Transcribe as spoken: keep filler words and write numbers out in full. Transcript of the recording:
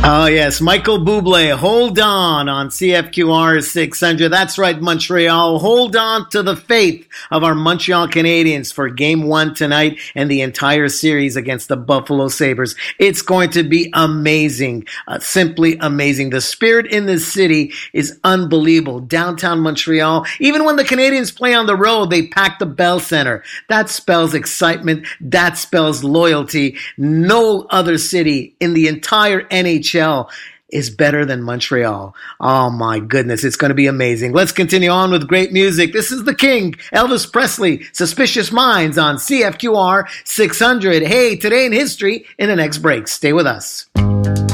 Oh, yes. Michael Bublé, Hold On on C F Q R six hundred. That's right, Montreal. Hold on to the faith of our Montreal Canadiens for game one tonight and the entire series against the Buffalo Sabres. It's going to be amazing. Uh, simply amazing. The spirit in this city is unbelievable. Downtown Montreal, even when the Canadiens play on the road, they pack the Bell Center. That spells excitement. That spells loyalty. No other city in the entire N H L is better than Montreal. Oh my goodness, it's going to be amazing. Let's continue on with great music. This is the King, Elvis Presley, Suspicious Minds on C F Q R six hundred. Hey, today in history in the next break. Stay with us.